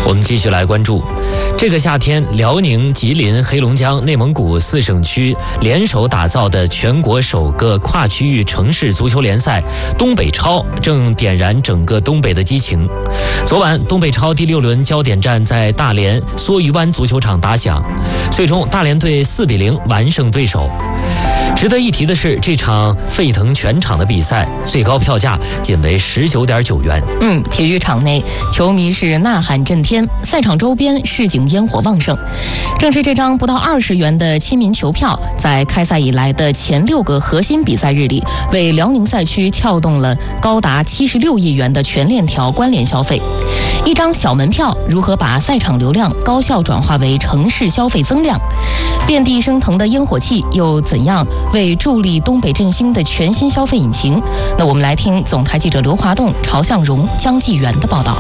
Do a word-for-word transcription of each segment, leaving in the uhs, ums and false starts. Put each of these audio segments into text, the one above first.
我们继续来关注，这个夏天，辽宁、吉林、黑龙江、内蒙古四省区联手打造的全国首个跨区域城市足球联赛——东北超，正点燃整个东北的激情。昨晚，东北超第六轮焦点战在大连梭鱼湾足球场打响，最终大连队四比零完胜对手。值得一提的是，这场沸腾全场的比赛最高票价仅为十九点九元。 嗯，体育场内球迷是呐喊震天，赛场周边市井烟火旺盛。正是这张不到二十元的亲民球票，在开赛以来的前六个核心比赛日里，为辽宁赛区撬动了高达七十六亿元的全链条关联消费。一张小门票如何把赛场流量高效转化为城市消费增量？遍地升腾的烟火气又怎样为助力东北振兴的全新消费引擎？那我们来听总台记者刘华栋、曹向荣、江继元的报道。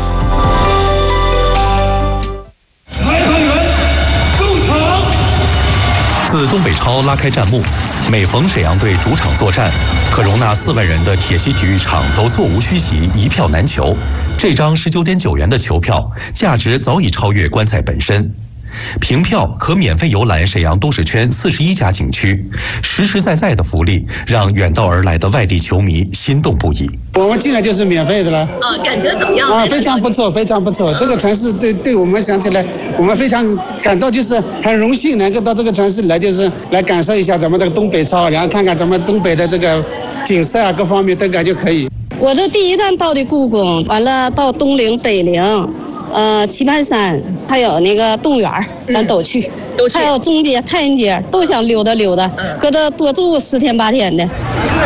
自东北超拉开战幕，每逢沈阳队主场作战，可容纳四万人的铁西体育场都座无虚席，一票难求。这张十九点九元的球票，价值早已超越观赛本身。凭票可免费游览沈阳都市圈四十一家景区，实实在在的福利让远道而来的外地球迷心动不已。 我们进来就是免费的了。 啊，感觉怎么样？ 啊，非常不错，非常不错。这个城市对对我们想起来，我们非常感到就是很荣幸能够到这个城市来，就是来感受一下咱们这个东北超，然后看看咱们东北的这个景色啊，各方面都感觉可以。 我这第一站到的故宫，完了到东陵、北陵。呃，棋盘山，还有那个动物园，咱都去，都去，还有中街、太原街，都想溜达溜达，搁这多住十天八天的。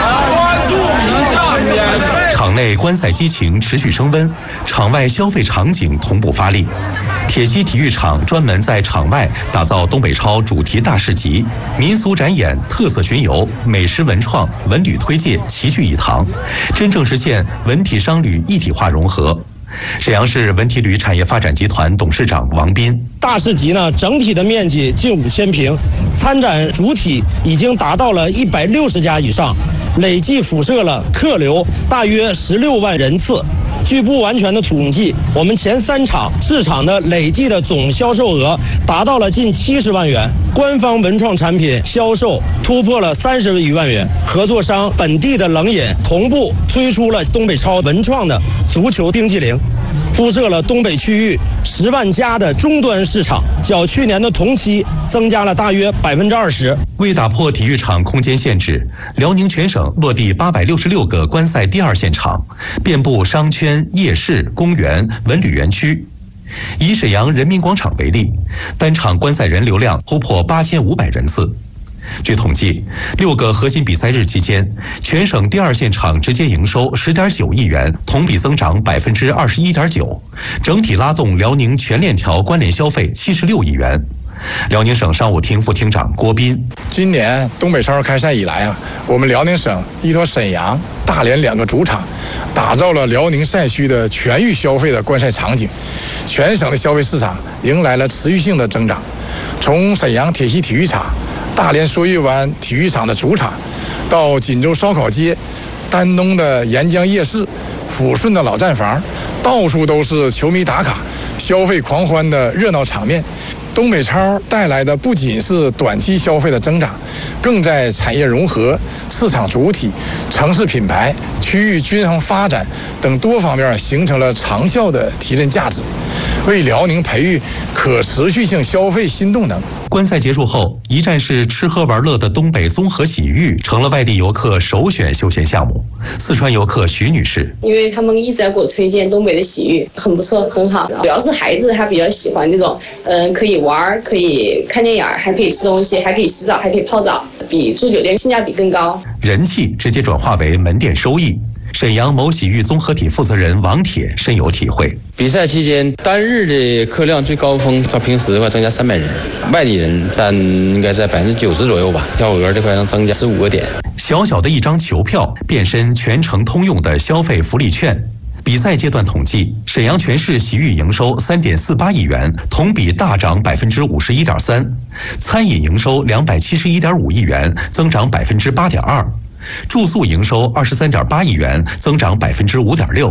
场内观赛激情持续升温，场外消费场景同步发力。铁西体育场专门在场外打造东北超主题大市集，民俗展演、特色巡游、美食文创、文旅推介齐聚一堂，真正实现文体商旅一体化融合。沈阳市文体旅产业发展集团董事长王斌： 大市集呢，整体的面积近五千平，参展主体已经达到了一百六十家以上，累计辐射了客流大约十六万人次。据不完全的统计，我们前三场市场的累计的总销售额达到了近七十万元，官方文创产品销售突破了三十余万元。合作商本地的冷饮同步推出了东北超文创的足球冰激凌，铺设了东北区域十万家的终端市场，较去年的同期增加了大约百分之二十。 为打破体育场空间限制，辽宁全省落地八百六十六个观赛第二现场，遍布商圈、夜市、公园、文旅园区。以沈阳人民广场为例，单场观赛人流量突破八千五百人次。据统计，六个核心比赛日期间，全省第二现场直接营收十点九亿元，同比增长百分之二十一点九，整体拉动辽宁全链条关联消费七十六亿元。辽宁省商务厅副厅长郭斌： 今年东北超开赛以来啊，我们辽宁省依托沈阳、大连两个主场，打造了辽宁赛区的全域消费的观赛场景，全省的消费市场迎来了持续性的增长。从沈阳铁西体育场、大连梭鱼湾体育场的主场，到锦州烧烤街、丹东的沿江夜市、抚顺的老站房，到处都是球迷打卡、消费狂欢的热闹场面。东北超带来的不仅是短期消费的增长，更在产业融合、市场主体、城市品牌、区域均衡发展等多方面形成了长效的提振价值，为辽宁培育可持续性消费新动能。 观赛结束后，一站式吃喝玩乐的东北综合洗浴成了外地游客首选休闲项目。四川游客徐女士： 因为他们一直在给我推荐东北的洗浴，很不错，很好。主要是孩子他比较喜欢这种，嗯，可以玩，可以看电影，还可以吃东西，还可以洗澡，还可以泡澡，比住酒店性价比更高。 人气直接转化为门店收益。沈阳某洗浴综合体负责人王铁深有体会。 比赛期间单日的客量最高峰，较平时的话增加三百人，外地人占应该在百分之九十左右吧。票额这块能增加十五个点。 小小的一张球票变身全城通用的消费福利券。比赛阶段统计，沈阳全市洗浴营收三点四八亿元，同比大涨百分之五十一点三；餐饮营收两百七十一点五亿元，增长百分之八点二；住宿营收二十三点八亿元，增长百分之五点六。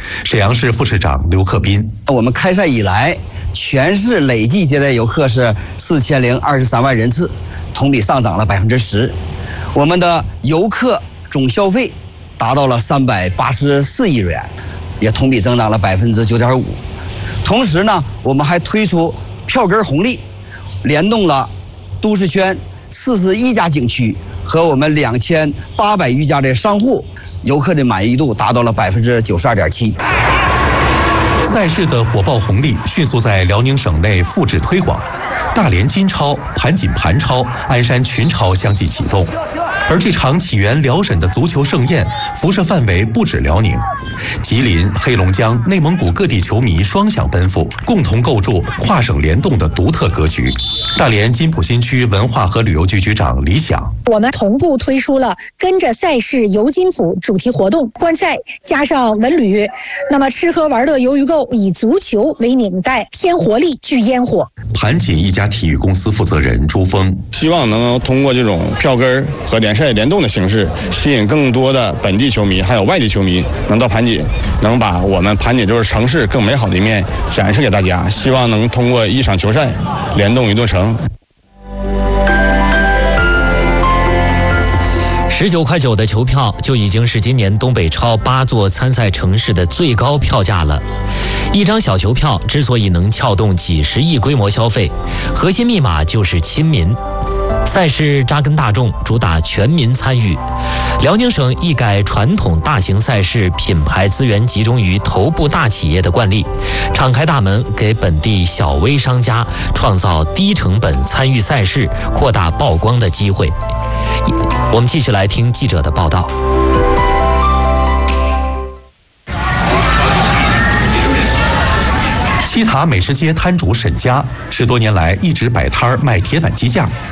沈阳市副市长刘克斌： 我们开赛以来，全市累计接待游客是四千零二十三万人次，同比上涨了百分之十。我们的游客总消费达到了三百八十四亿元，也同比增长了百分之九点五。同时呢，我们还推出票根红利，联动了都市圈四十一家景区和我们两千八百余家的商户，游客的满意度达到了百分之九十二点七。 赛事的火爆红利迅速在辽宁省内复制推广，大连金超、盘锦盘超、鞍山群超相继启动。而这场起源辽沈的足球盛宴，辐射范围不止辽宁，吉林、黑龙江、内蒙古各地球迷双向奔赴，共同构筑跨省联动的独特格局。大连金浦新区文化和旅游局局长李想： 我们同步推出了跟着赛事游金浦主题活动，观赛加上文旅，那么吃喝玩乐游鱼购以足球为领带，添活力聚烟火。 盘锦一家体育公司负责人朱峰： 希望能通过这种票根和联赛联动的形式，吸引更多的本地球迷还有外地球迷能到盘锦，能把我们盘锦这座城市更美好的一面展示给大家。希望能通过一场球赛联动一座城。 十九块九的球票就已经是今年东北超八座参赛城市的最高票价了。一张小球票之所以能撬动几十亿规模消费，核心密码就是亲民。赛事扎根大众，主打全民参与。辽宁省一改传统大型赛事品牌资源集中于头部大企业的惯例，敞开大门给本地小微商家创造低成本参与赛事、扩大曝光的机会。我们继续来听记者的报道。 西塔美食街摊主沈家十多年来一直摆摊卖铁板鸡架，